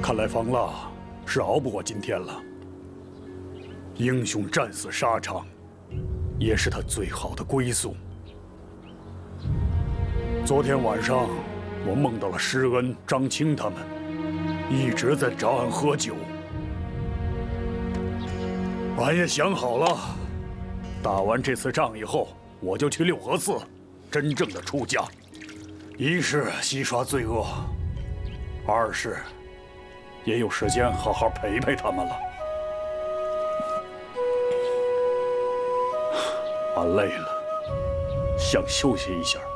看来方腊是熬不过今天了。英雄战死沙场，也是他最好的归宿。昨天晚上，我梦到了施恩、张青他们，一直在找俺喝酒。俺也想好了，打完这次仗以后，我就去六合寺，真正的出家。一是洗刷罪恶，二是也有时间好好陪陪他们了。俺累了，想休息一下。